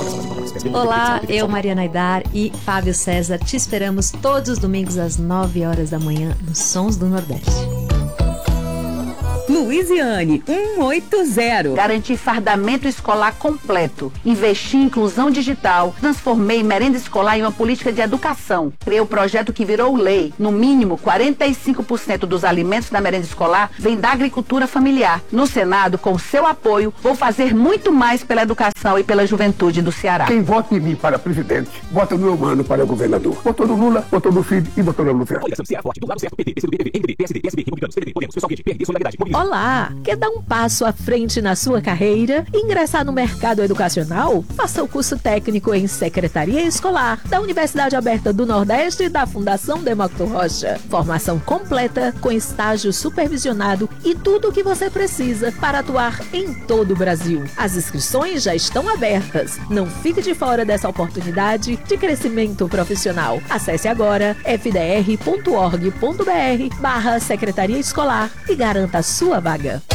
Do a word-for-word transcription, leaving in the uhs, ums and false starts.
Olá, eu, Mariana Aidar e Fábio César, te esperamos todos os domingos às nove horas da manhã nos Sons do Nordeste. Luiziane, cento e oitenta. Garantir fardamento escolar completo. Investi em inclusão digital. Transformei merenda escolar em uma política de educação. Criei o projeto que virou lei. No mínimo, quarenta e cinco por cento dos alimentos da merenda escolar vem da agricultura familiar. No Senado, com seu apoio, vou fazer muito mais pela educação e pela juventude do Ceará. Quem vota em mim para presidente, vota no meu mano para governador. Votou no Lula, votou no Cid e votou no Luciano. Olá, quer dar um passo à frente na sua carreira e ingressar no mercado educacional? Faça o curso técnico em Secretaria Escolar da Universidade Aberta do Nordeste e da Fundação Demócrito Rocha. Formação completa com estágio supervisionado e tudo o que você precisa para atuar em todo o Brasil. As inscrições já estão abertas. Não fique de fora dessa oportunidade de crescimento profissional. Acesse agora f d r ponto org ponto b r barra Secretaria Escolar e garanta a sua vaga.